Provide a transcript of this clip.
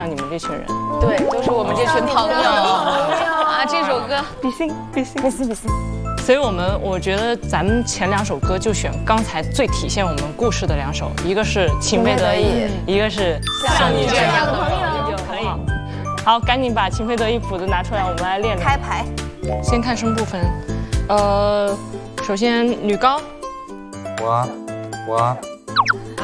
你们这群人， 对，都是我们这群朋友啊。这首歌比心。所以我觉得咱们前2首歌就选刚才最体现我们故事的2首，一个是情非得已，一个是像你这样的朋友，可以。好，赶紧把情非得已谱子拿出来，我们来练练。 开牌， 先看声部分，首先女高， 我。